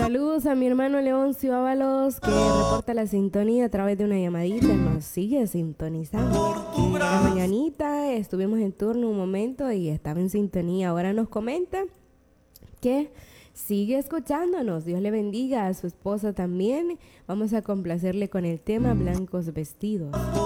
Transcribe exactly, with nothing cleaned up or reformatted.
Saludos a mi hermano Leoncio Ábalos, que reporta la sintonía a través de una llamadita. Nos sigue sintonizando. En la mañanita estuvimos en turno un momento y estaba en sintonía. Ahora nos comenta que sigue escuchándonos. Dios le bendiga, a su esposa también. Vamos a complacerle con el tema Blancos Vestidos.